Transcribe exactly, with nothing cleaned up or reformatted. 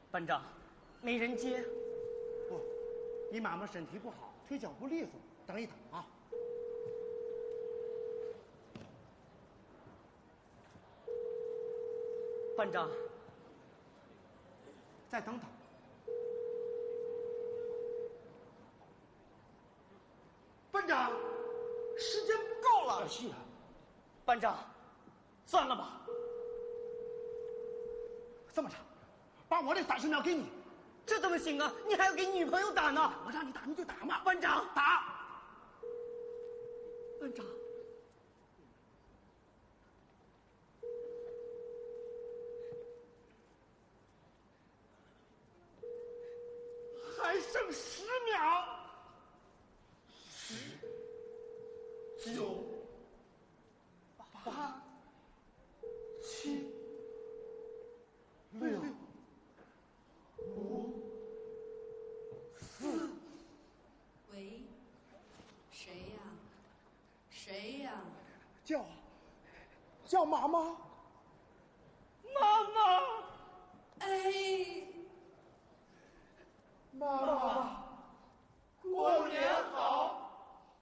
班长，没人接。 不，你妈妈身体不好，腿脚不利索，等一等啊。 班长， 再等等。班长，时间不够了。是啊， 班长，算了吧。 这么着，把我的三十秒给你。 这怎么行啊？你还要给女朋友打呢。 我让你打你就打嘛。 班长， 打。 班长。 还剩十秒。十、九、八、七、六、五、四。 喂，谁呀？谁呀？ 叫，叫妈妈。 妈妈。 哎。 妈